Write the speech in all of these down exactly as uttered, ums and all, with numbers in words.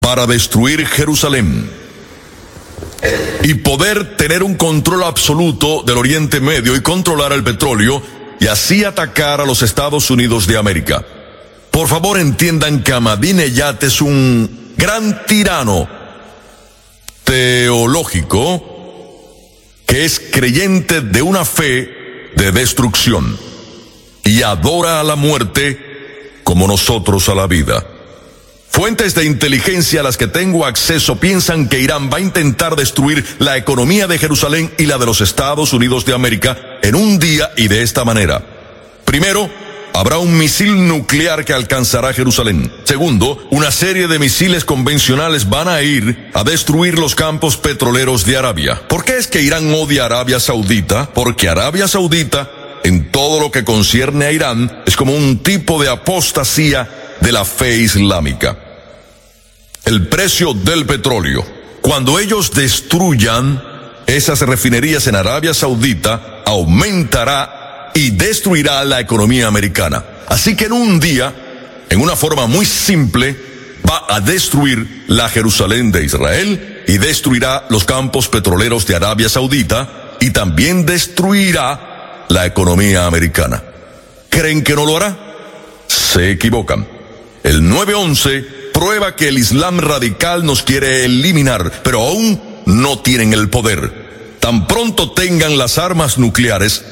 para destruir Jerusalén y poder tener un control absoluto del Oriente Medio y controlar el petróleo y así atacar a los Estados Unidos de América. Por favor, entiendan que Ahmadinejad es un gran tirano teológico que es creyente de una fe de destrucción y adora a la muerte como nosotros a la vida. Fuentes de inteligencia a las que tengo acceso piensan que Irán va a intentar destruir la economía de Jerusalén y la de los Estados Unidos de América en un día y de esta manera. Primero, habrá un misil nuclear que alcanzará Jerusalén. Segundo, una serie de misiles convencionales van a ir a destruir los campos petroleros de Arabia. ¿Por qué es que Irán odia a Arabia Saudita? Porque Arabia Saudita, en todo lo que concierne a Irán, es como un tipo de apostasía de la fe islámica. El precio del petróleo. Cuando ellos destruyan esas refinerías en Arabia Saudita, aumentará y destruirá la economía americana. Así que en un día, en una forma muy simple, va a destruir la Jerusalén de Israel y destruirá los campos petroleros de Arabia Saudita y también destruirá la economía americana. ¿Creen que no lo hará? Se equivocan. El nueve once prueba que el Islam radical nos quiere eliminar, pero aún no tienen el poder. Tan pronto tengan las armas nucleares,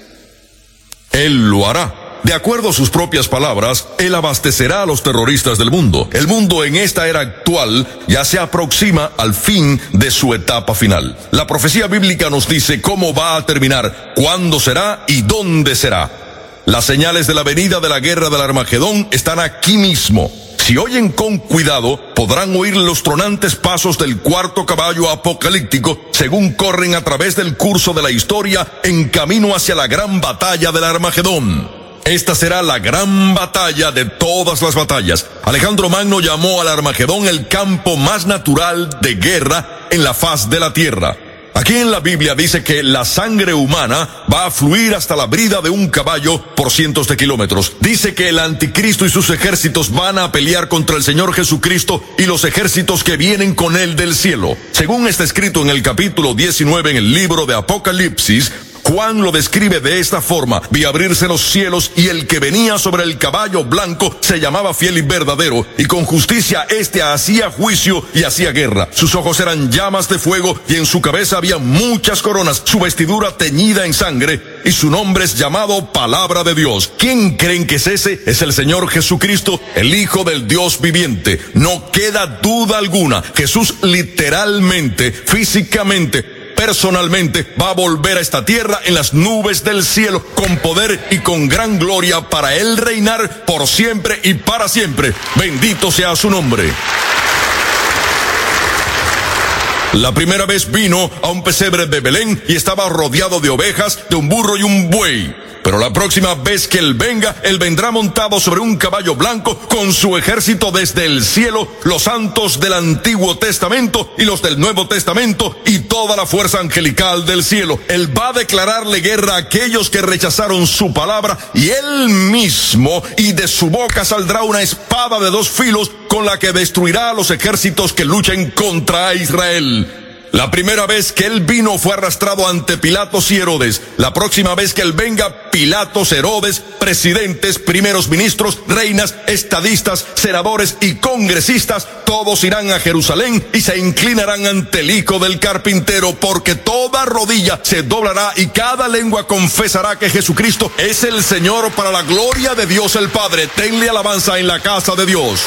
Él lo hará. De acuerdo a sus propias palabras, Él abastecerá a los terroristas del mundo. El mundo en esta era actual ya se aproxima al fin de su etapa final. La profecía bíblica nos dice cómo va a terminar, cuándo será y dónde será. Las señales de la venida de la guerra del Armagedón están aquí mismo. Si oyen con cuidado, podrán oír los tronantes pasos del cuarto caballo apocalíptico según corren a través del curso de la historia en camino hacia la gran batalla del Armagedón. Esta será la gran batalla de todas las batallas. Alejandro Magno llamó al Armagedón el campo más natural de guerra en la faz de la tierra. Aquí en la Biblia dice que la sangre humana va a fluir hasta la brida de un caballo por cientos de kilómetros. Dice que el anticristo y sus ejércitos van a pelear contra el Señor Jesucristo y los ejércitos que vienen con él del cielo. Según está escrito en el capítulo diecinueve en el libro de Apocalipsis, Juan lo describe de esta forma: vi abrirse los cielos y el que venía sobre el caballo blanco se llamaba Fiel y Verdadero, y con justicia éste hacía juicio y hacía guerra. Sus ojos eran llamas de fuego y en su cabeza había muchas coronas, su vestidura teñida en sangre y su nombre es llamado Palabra de Dios. ¿Quién creen que es ese? Es el Señor Jesucristo, el Hijo del Dios viviente. No queda duda alguna. Jesús literalmente, físicamente, personalmente va a volver a esta tierra en las nubes del cielo con poder y con gran gloria para Él reinar por siempre y para siempre. Bendito sea su nombre. La primera vez vino a un pesebre de Belén y estaba rodeado de ovejas, de un burro y un buey. Pero la próxima vez que Él venga, Él vendrá montado sobre un caballo blanco con su ejército desde el cielo, los santos del Antiguo Testamento y los del Nuevo Testamento y toda la fuerza angelical del cielo. Él va a declararle guerra a aquellos que rechazaron su palabra y Él mismo, y de su boca saldrá una espada de dos filos con la que destruirá a los ejércitos que luchen contra Israel. La primera vez que Él vino fue arrastrado ante Pilatos y Herodes. La próxima vez que Él venga, Pilatos, Herodes, presidentes, primeros ministros, reinas, estadistas, senadores y congresistas, todos irán a Jerusalén y se inclinarán ante el Hijo del Carpintero, porque toda rodilla se doblará y cada lengua confesará que Jesucristo es el Señor, para la gloria de Dios el Padre. Denle alabanza en la casa de Dios.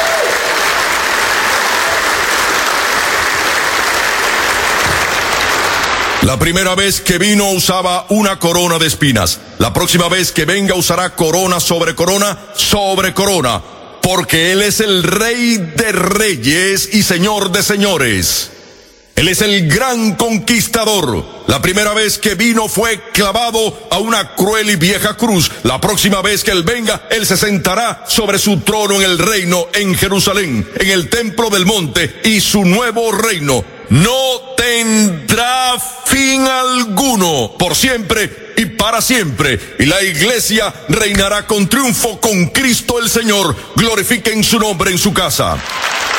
La primera vez que vino usaba una corona de espinas. La próxima vez que venga usará corona sobre corona sobre corona, porque Él es el Rey de reyes y Señor de señores. Él es el gran conquistador. La primera vez que vino fue clavado a una cruel y vieja cruz. La próxima vez que Él venga, Él se sentará sobre su trono en el reino, en Jerusalén, en el templo del monte, y su nuevo reino no tendrá fin alguno, por siempre y para siempre. Y la iglesia reinará con triunfo con Cristo el Señor. Glorifiquen su nombre en su casa.